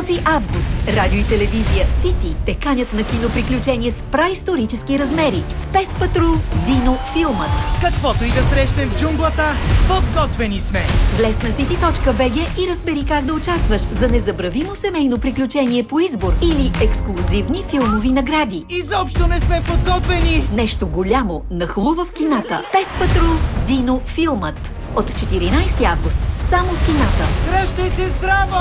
Този август Радио и телевизия Сити те канят на киноприключение с праисторически размери. Спес Патрул, Дино, филмът. Каквото и да срещнем в джунглата, подготвени сме! Влез на city.bg и разбери как да участваш за незабравимо семейно приключение по избор или ексклузивни филмови награди. Изобщо не сме подготвени! Нещо голямо нахлува в кината. Спес Патрул, Дино, филмът. От 14 август. Само в кината. Дръжте се здраво!